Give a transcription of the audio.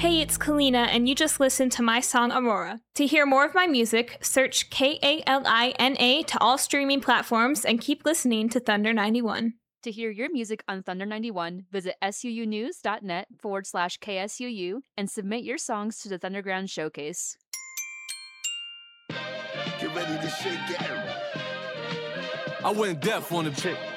Hey, it's Kalina, and you just listened to my song Aurora. To hear more of my music, search Kalina to all streaming platforms and keep listening to Thunder 91. To hear your music on Thunder 91, visit suunews.net/KSUU and submit your songs to the Thunderground Showcase. Get ready to shake it. I went deaf on the pick.